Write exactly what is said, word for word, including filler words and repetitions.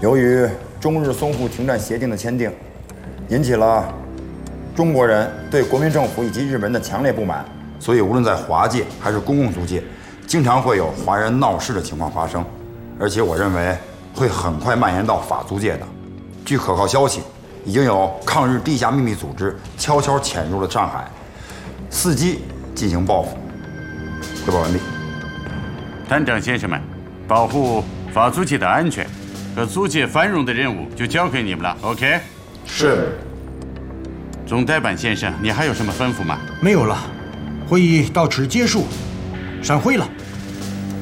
由于中日淞沪停战协定的签订，引起了中国人对国民政府以及日本人的强烈不满，所以无论在华界还是公共租界，经常会有华人闹事的情况发生，而且我认为会很快蔓延到法租界的。据可靠消息，已经有抗日地下秘密组织悄悄潜入了上海，伺机进行报复。汇报完毕。 团长先生们，保护法租界的安全和租界繁荣的任务就交给你们了 ，OK？ 是。 总代办先生，你还有什么吩咐吗？ 没有了，会议到此结束，散会了。